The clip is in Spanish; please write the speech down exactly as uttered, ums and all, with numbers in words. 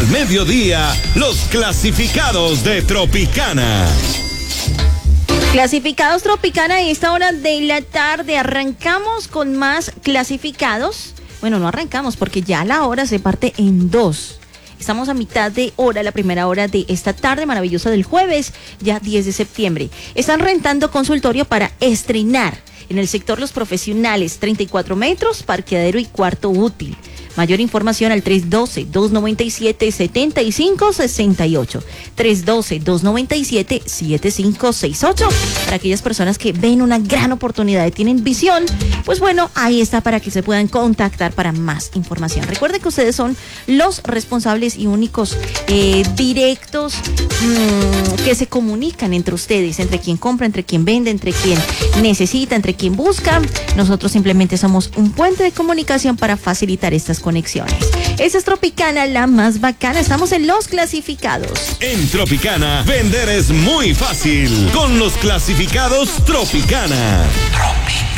Al mediodía, los clasificados de Tropicana. Clasificados Tropicana, a esta hora de la tarde arrancamos con más clasificados. Bueno, no arrancamos porque ya la hora se parte en dos. Estamos a mitad de hora, la primera hora de esta tarde maravillosa del jueves, ya diez de septiembre. Están rentando consultorio para estrenar en el sector Los Profesionales, treinta y cuatro metros, parqueadero y cuarto útil. Mayor información al tres uno dos, dos nueve siete, siete cinco seis ocho. tres uno dos, dos nueve siete, siete cinco seis ocho. Para aquellas personas que ven una gran oportunidad y tienen visión, pues bueno, ahí está para que se puedan contactar para más información. Recuerden que ustedes son los responsables y únicos eh, directos mmm, que se comunican entre ustedes, entre quien compra, entre quien vende, entre quien necesita, entre quien busca. Nosotros simplemente somos un puente de comunicación para facilitar estas conexiones. Esa es Tropicana, la más bacana. Estamos en los clasificados. En Tropicana, vender es muy fácil. Con los clasificados Tropicana. Tropicana.